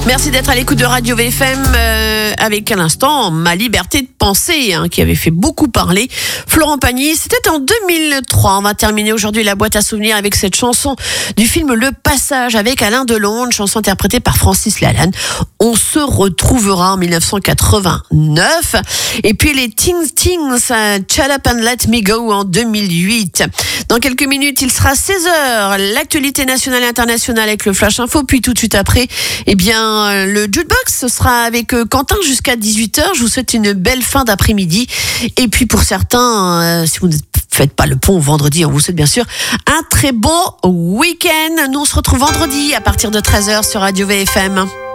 Merci d'être à l'écoute de Radio VFM avec à l'instant Ma liberté de penser qui avait fait beaucoup parler. Florent Pagny, c'était en 2003. On va terminer aujourd'hui la boîte à souvenirs avec cette chanson du film Le Passage avec Alain Delon, une chanson interprétée par Francis Lalanne. On se retrouvera en 1989. Et puis les Things, Shut Up and Let Me Go en 2008. Dans quelques minutes, il sera 16h. L'actualité nationale et internationale avec le Flash Info. Puis tout de suite après, le Jukebox, ce sera avec Quentin jusqu'à 18h. Je vous souhaite une belle fin d'après-midi. Et puis pour certains, si vous ne faites pas le pont vendredi, on vous souhaite bien sûr un très bon week-end. Nous, on se retrouve vendredi à partir de 13h sur Radio VFM.